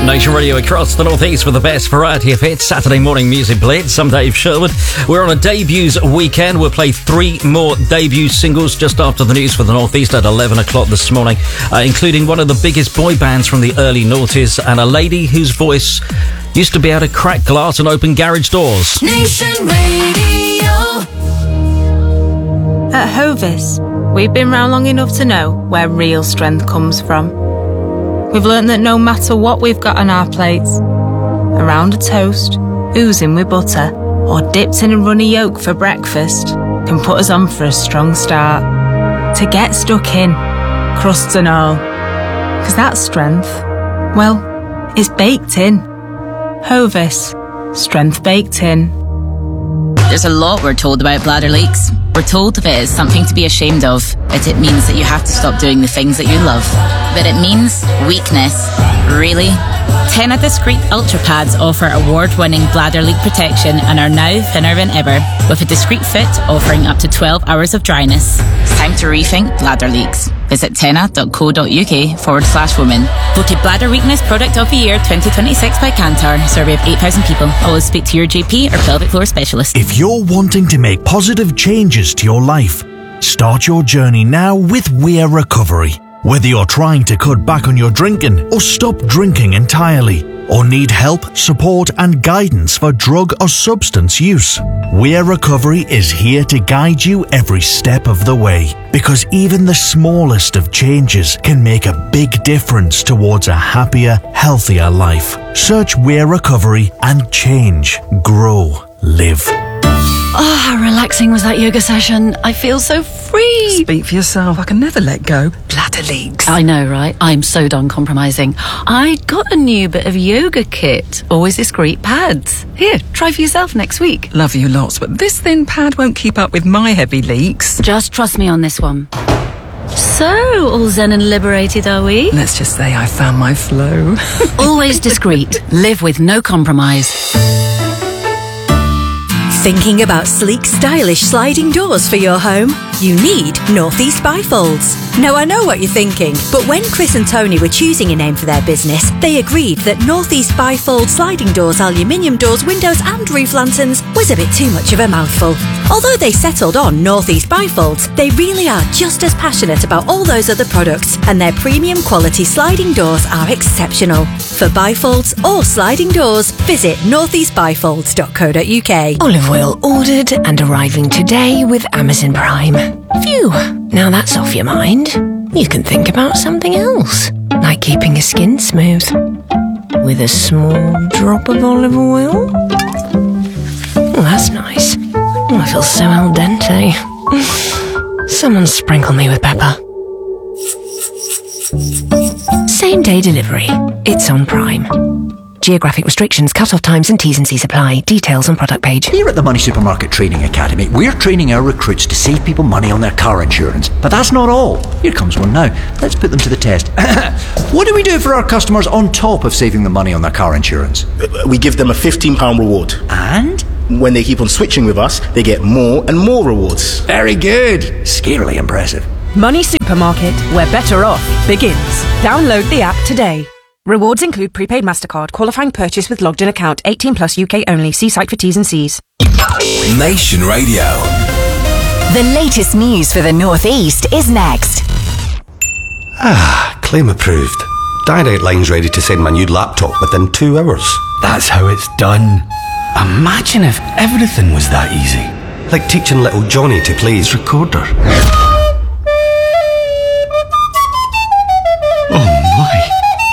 Nation Radio across the Northeast with the best variety of hits. Saturday morning music blitz. I'm Dave Sherwood. We're on a debuts weekend. We'll play 3 more debut singles just after the news for the Northeast at 11 o'clock this morning, including one of the biggest boy bands from the early noughties and a lady whose voice used to be able to crack glass and open garage doors. Nation Radio. At Hovis, we've been round long enough to know where real strength comes from. We've learnt that no matter what we've got on our plates, around a toast, oozing with butter, or dipped in a runny yolk for breakfast, can put us on for a strong start. To get stuck in, crusts and all. 'Cause that strength, well, it's baked in. Hovis, strength baked in. There's a lot we're told about bladder leaks. We're told if it is something to be ashamed of, that it means that you have to stop doing the things that you love. But it means weakness. Really? Tena Discreet Ultra Pads offer award-winning bladder leak protection and are now thinner than ever, with a discreet fit offering up to 12 hours of dryness. It's time to rethink bladder leaks. Visit tena.co.uk/women. Voted Bladder Weakness Product of the Year 2026 by Kantar. Survey of 8,000 people. Always speak to your GP or pelvic floor specialist. If you're wanting to make positive changes to your life, start your journey now with Weir Recovery. Whether you're trying to cut back on your drinking or stop drinking entirely, or need help, support and guidance for drug or substance use, Weir Recovery is here to guide you every step of the way. Because even the smallest of changes can make a big difference towards a happier, healthier life. Search Weir Recovery and change, grow, live. Oh, how relaxing was that yoga session. I feel so free. Speak for yourself. I can never let go. Bladder leaks. I know, right? I'm so done compromising. I got a new bit of yoga kit. Always discreet pads. Here, try for yourself next week. Love you lots, but this thin pad won't keep up with my heavy leaks. Just trust me on this one. So, all zen and liberated, are we? Let's just say I found my flow. Always discreet. Live with no compromise. Thinking about sleek, stylish sliding doors for your home? You need Northeast Bifolds. Now, I know what you're thinking, but when Chris and Tony were choosing a name for their business, they agreed that Northeast Bifold sliding doors, aluminium doors, windows and roof lanterns was a bit too much of a mouthful. Although they settled on Northeast Bifolds, they really are just as passionate about all those other products, and their premium quality sliding doors are exceptional. For bifolds or sliding doors, visit northeastbifolds.co.uk. Olive oil ordered and arriving today with Amazon Prime. Phew, now that's off your mind. You can think about something else, like keeping your skin smooth with a small drop of olive oil. Oh, that's nice. Oh, I feel so al dente. Someone sprinkle me with pepper. Same day delivery. It's on Prime. Geographic restrictions, cut-off times and T's and C's apply. Details on product page. Here at the Money Supermarket Training Academy, we're training our recruits to save people money on their car insurance. But that's not all. Here comes one now. Let's put them to the test. What do we do for our customers on top of saving them money on their car insurance? We give them a £15 reward. And? When they keep on switching with us, they get more and more rewards. Very good. Scarily impressive. Money Supermarket, where better off begins. Download the app today. Rewards include prepaid MasterCard, qualifying purchase with logged in account, 18 plus UK only. See site for T's and C's. Nation Radio. The latest news for the Northeast is next. Claim approved. Direct Line's ready to send my new laptop within 2 hours. That's how it's done. Imagine if everything was that easy. Like teaching little Johnny to play his recorder. Oh my.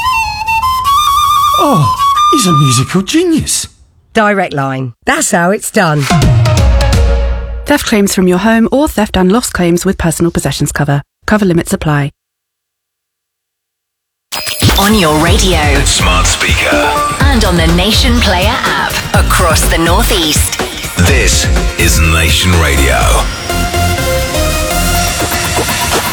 Oh, he's a musical genius. Direct Line. That's how it's done. Theft claims from your home or theft and loss claims with personal possessions cover. Cover limits apply. On your radio, Smart speaker, and on the Nation Player app across the Northeast. This is Nation Radio.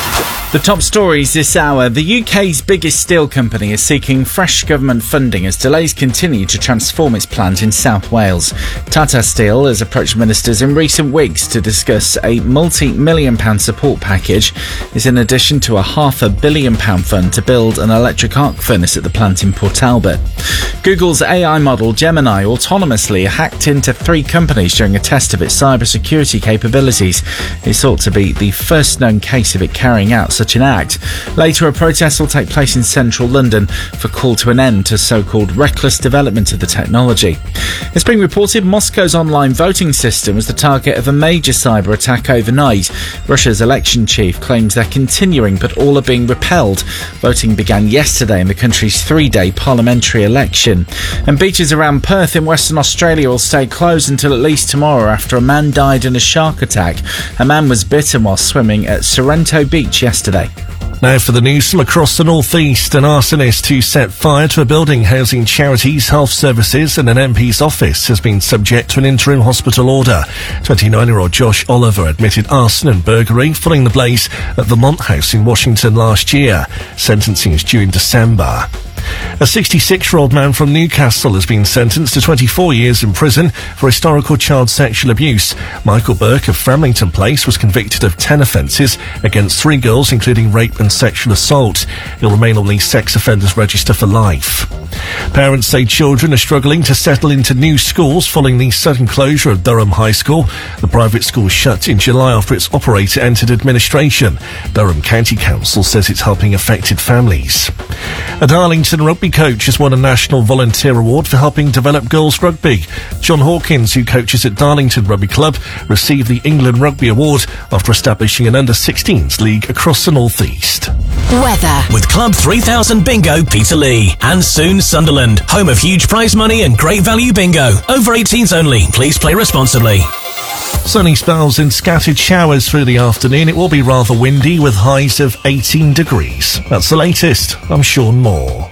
The top stories this hour. The UK's biggest steel company is seeking fresh government funding as delays continue to transform its plant in South Wales. Tata Steel has approached ministers in recent weeks to discuss a multi-million-pound support package. It's in addition to a £500 million fund to build an electric arc furnace at the plant in Port Talbot. Google's AI model Gemini autonomously hacked into 3 companies during a test of its cybersecurity capabilities. It's thought to be the first known case of it carrying out such an act. Later, a protest will take place in central London for call to an end to so-called reckless development of the technology. It's been reported Moscow's online voting system was the target of a major cyber attack overnight. Russia's election chief claims they're continuing, but all are being repelled. Voting began yesterday in the country's 3-day parliamentary election. And beaches around Perth in Western Australia will stay closed until at least tomorrow after a man died in a shark attack. A man was bitten while swimming at Sorrento Beach yesterday. Now for the news from across the northeast. An arsonist who set fire to a building housing charities, health services and an MP's office has been subject to an interim hospital order. 29-year-old Josh Oliver admitted arson and burglary following the blaze at Vermont House in Washington last year. Sentencing is due in December. A 66-year-old man from Newcastle has been sentenced to 24 years in prison for historical child sexual abuse. Michael Burke of Framlington Place was convicted of 10 offences against 3 girls, including rape and sexual assault. He'll remain on the sex offenders register for life. Parents say children are struggling to settle into new schools following the sudden closure of Durham High School. The private school shut in July after its operator entered administration. Durham County Council says it's helping affected families. A Darlington rugby coach has won a National Volunteer Award for helping develop girls rugby. John Hawkins, who coaches at Darlington Rugby Club, received the England Rugby Award after establishing an under-16s league across the northeast. Weather. With Club 3000 Bingo Peterlee and soon Sunderland, home of huge prize money and great value bingo. Over 18s only. Please play responsibly. Sunny spells and scattered showers through the afternoon. It will be rather windy with highs of 18 degrees. That's the latest. I'm Sean Moore.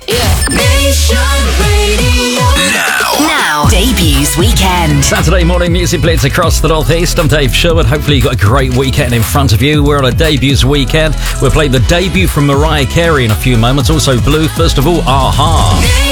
Now, debuts weekend. Saturday morning music blitz across the northeast. I'm Dave Sherwood. Hopefully you got a great weekend in front of you. We're on a debuts weekend. We'll play the debut from Mariah Carey in a few moments. Also Blue. First of all, Aha.